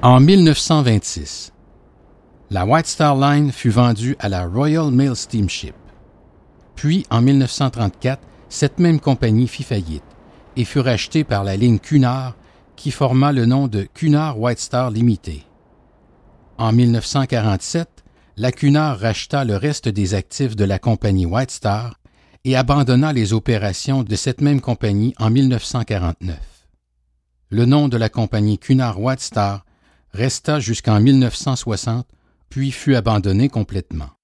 En 1926, la White Star Line fut vendue à la Royal Mail Steamship. Puis, en 1934, cette même compagnie fit faillite et fut rachetée par la ligne Cunard, qui forma le nom de Cunard White Star Limited. En 1947, la Cunard racheta le reste des actifs de la compagnie White Star et abandonna les opérations de cette même compagnie en 1949. Le nom de la compagnie Cunard White Star resta jusqu'en 1960, puis fut abandonné complètement.